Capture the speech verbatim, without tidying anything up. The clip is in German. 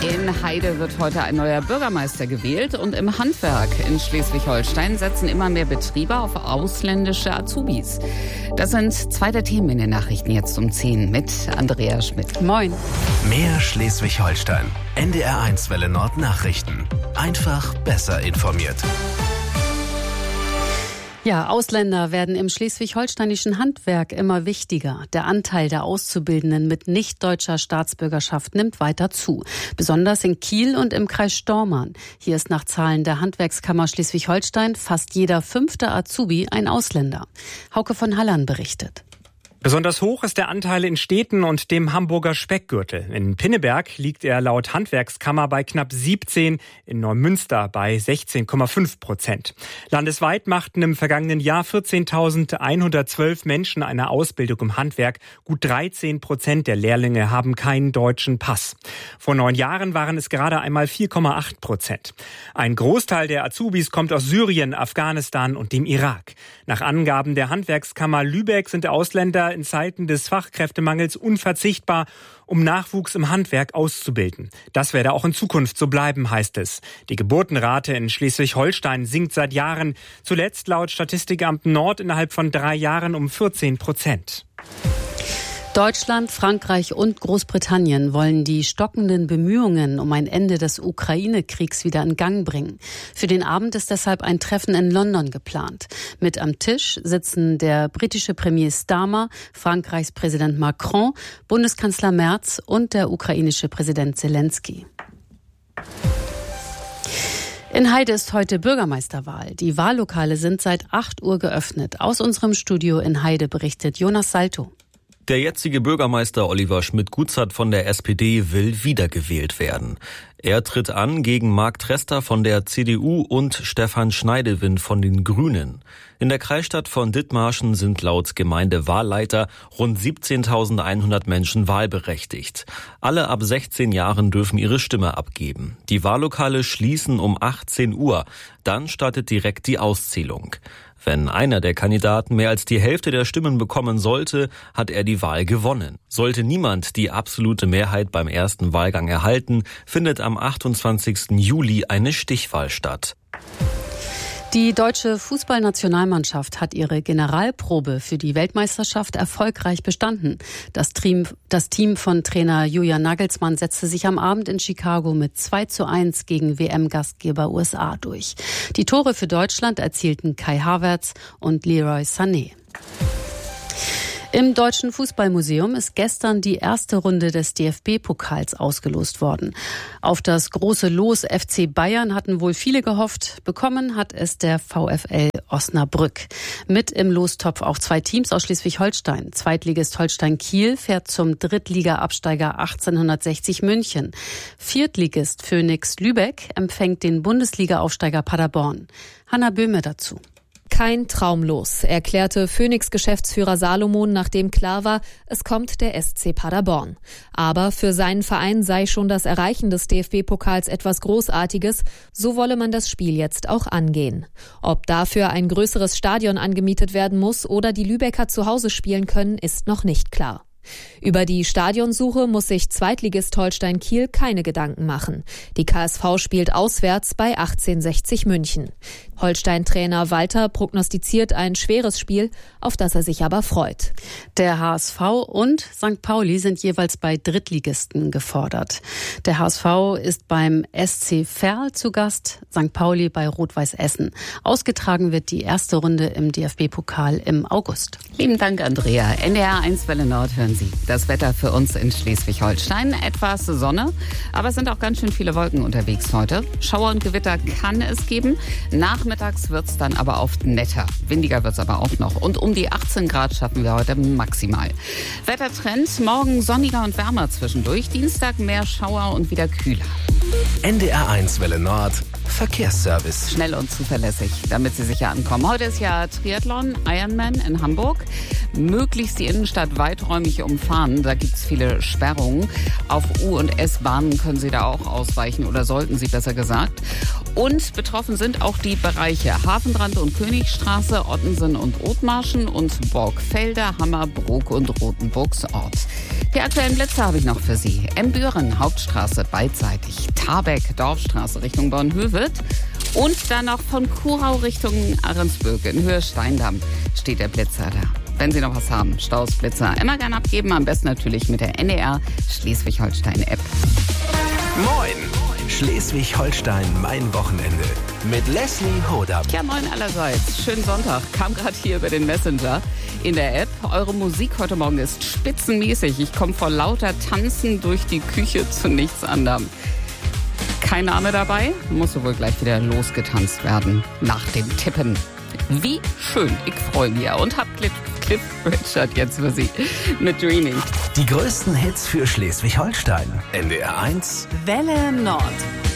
In Heide wird heute ein neuer Bürgermeister gewählt und im Handwerk in Schleswig-Holstein setzen immer mehr Betriebe auf ausländische Azubis. Das sind zwei der Themen in den Nachrichten jetzt um zehn mit Andrea Schmidt. Moin. Mehr Schleswig-Holstein. N D R eins Welle Nord Nachrichten. Einfach besser informiert. Ja, Ausländer werden im schleswig-holsteinischen Handwerk immer wichtiger. Der Anteil der Auszubildenden mit nicht-deutscher Staatsbürgerschaft nimmt weiter zu. Besonders in Kiel und im Kreis Stormarn. Hier ist nach Zahlen der Handwerkskammer Schleswig-Holstein fast jeder fünfte Azubi ein Ausländer. Hauke von Hallern berichtet. Besonders hoch ist der Anteil in Städten und dem Hamburger Speckgürtel. In Pinneberg liegt er laut Handwerkskammer bei knapp siebzehn, in Neumünster bei sechzehn Komma fünf Prozent. Landesweit machten im vergangenen Jahr vierzehntausendeinhundertzwölf Menschen eine Ausbildung im Handwerk. Gut dreizehn Prozent der Lehrlinge haben keinen deutschen Pass. Vor neun Jahren waren es gerade einmal vier Komma acht Prozent. Ein Großteil der Azubis kommt aus Syrien, Afghanistan und dem Irak. Nach Angaben der Handwerkskammer Lübeck sind Ausländer in Zeiten des Fachkräftemangels unverzichtbar, um Nachwuchs im Handwerk auszubilden. Das werde auch in Zukunft so bleiben, heißt es. Die Geburtenrate in Schleswig-Holstein sinkt seit Jahren, zuletzt laut Statistikamt Nord innerhalb von drei Jahren um vierzehn Prozent. Deutschland, Frankreich und Großbritannien wollen die stockenden Bemühungen um ein Ende des Ukraine-Kriegs wieder in Gang bringen. Für den Abend ist deshalb ein Treffen in London geplant. Mit am Tisch sitzen der britische Premier Starmer, Frankreichs Präsident Macron, Bundeskanzler Merz und der ukrainische Präsident Zelensky. In Heide ist heute Bürgermeisterwahl. Die Wahllokale sind seit acht Uhr geöffnet. Aus unserem Studio in Heide berichtet Jonas Salto. Der jetzige Bürgermeister Oliver Schmidt-Gutzert von der S P D will wiedergewählt werden. Er tritt an gegen Marc Trester von der C D U und Stefan Schneidewind von den Grünen. In der Kreisstadt von Dithmarschen sind laut Gemeindewahlleiter rund siebzehntausendeinhundert Menschen wahlberechtigt. Alle ab sechzehn Jahren dürfen ihre Stimme abgeben. Die Wahllokale schließen um achtzehn Uhr. Dann startet direkt die Auszählung. Wenn einer der Kandidaten mehr als die Hälfte der Stimmen bekommen sollte, hat er die Wahl gewonnen. Sollte niemand die absolute Mehrheit beim ersten Wahlgang erhalten, findet am achtundzwanzigsten Juli eine Stichwahl statt. Die deutsche Fußballnationalmannschaft hat ihre Generalprobe für die Weltmeisterschaft erfolgreich bestanden. Das Team, das Team von Trainer Julian Nagelsmann setzte sich am Abend in Chicago mit zwei zu eins gegen W M-Gastgeber U S A durch. Die Tore für Deutschland erzielten Kai Havertz und Leroy Sané. Im Deutschen Fußballmuseum ist gestern die erste Runde des D F B-Pokals ausgelost worden. Auf das große Los F C Bayern hatten wohl viele gehofft. Bekommen hat es der VfL Osnabrück. Mit im Lostopf auch zwei Teams aus Schleswig-Holstein. Zweitligist Holstein Kiel fährt zum Drittliga-Absteiger achtzehnhundertsechzig München. Viertligist Phoenix Lübeck empfängt den Bundesliga-Aufsteiger Paderborn. Hanna Böhme dazu. Kein Traumlos, erklärte Phoenix-Geschäftsführer Salomon, nachdem klar war, es kommt der S C Paderborn. Aber für seinen Verein sei schon das Erreichen des D F B-Pokals etwas Großartiges, so wolle man das Spiel jetzt auch angehen. Ob dafür ein größeres Stadion angemietet werden muss oder die Lübecker zu Hause spielen können, ist noch nicht klar. Über die Stadionsuche muss sich Zweitligist Holstein Kiel keine Gedanken machen. Die K S V spielt auswärts bei achtzehnhundertsechzig München. Holstein-Trainer Walter prognostiziert ein schweres Spiel, auf das er sich aber freut. Der H S V und Sankt Pauli sind jeweils bei Drittligisten gefordert. Der H S V ist beim S C Verl zu Gast, Sankt Pauli bei Rot-Weiß Essen. Ausgetragen wird die erste Runde im D F B-Pokal im August. Lieben Dank, Andrea. N D R eins Welle Nord hören Sie. Das Wetter für uns in Schleswig-Holstein. Etwas Sonne, aber es sind auch ganz schön viele Wolken unterwegs heute. Schauer und Gewitter kann es geben. Nachmittags wird es dann aber oft netter. Windiger wird es aber auch noch. Und um die achtzehn Grad schaffen wir heute maximal. Wettertrend, morgen sonniger und wärmer zwischendurch. Dienstag mehr Schauer und wieder kühler. N D R eins Welle Nord Verkehrsservice. Schnell und zuverlässig, damit Sie sicher ankommen. Heute ist ja Triathlon Ironman in Hamburg. Möglichst die Innenstadt weiträumig umfahren. Da gibt es viele Sperrungen. Auf U- und S-Bahnen können Sie da auch ausweichen oder sollten Sie besser gesagt. Und betroffen sind auch die Bereiche Hafenrand und Königstraße, Ottensen und Othmarschen und Borgfelder, Hammerbrook und Rothenburgs Ort. Die aktuellen Blitze habe ich noch für Sie. Embüren, Hauptstraße beidseitig, Tarbeck, Dorfstraße Richtung Bornhöved und dann noch von Kurau Richtung Ahrensburg in Höhe Steindamm steht der Blitzer da. Wenn Sie noch was haben, Staus, Blitzer, immer gern abgeben, am besten natürlich mit der N D R Schleswig-Holstein-App. Moin! Schleswig-Holstein, mein Wochenende. Mit Leslie Hodam. Ja, moin allerseits. Schönen Sonntag. Kam gerade hier über den Messenger in der App. Eure Musik heute Morgen ist spitzenmäßig. Ich komme vor lauter Tanzen durch die Küche zu nichts anderem. Kein Name dabei? Muss wohl gleich wieder losgetanzt werden. Nach dem Tippen. Wie schön. Ich freue mich. Und hab Cliff, Cliff Richard jetzt für Sie mit Dreaming. Die größten Hits für Schleswig-Holstein. N D R eins Welle Nord.